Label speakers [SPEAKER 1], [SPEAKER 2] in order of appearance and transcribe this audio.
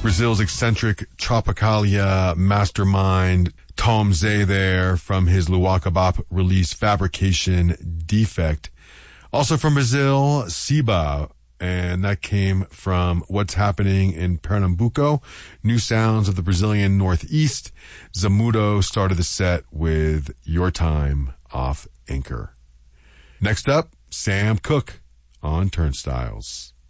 [SPEAKER 1] Brazil's eccentric Tropicalia mastermind Tom Zé there from his Luwaka Bop release Fabrication Defect. Also from Brazil, Siba, and that came from What's Happening in Pernambuco, New Sounds of the Brazilian Northeast. Zamudo started the set with Your Time off Anchor. Next up, Sam Cooke on Turnstiles.